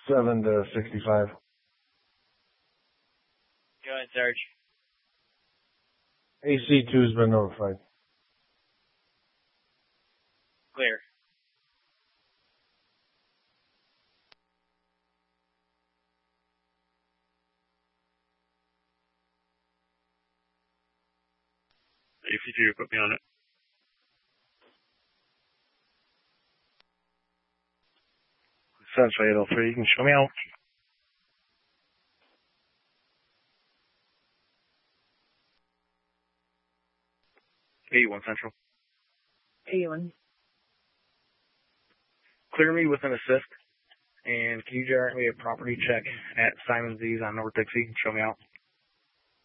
7 to 65. Go ahead, Sarge. AC2's been notified. Clear. AC2, put me on it. Central 803, you can show me out. 81 Central. 81. Clear me with an assist. And can you generate me a property check at Simon Z's on North Dixie? Show me out.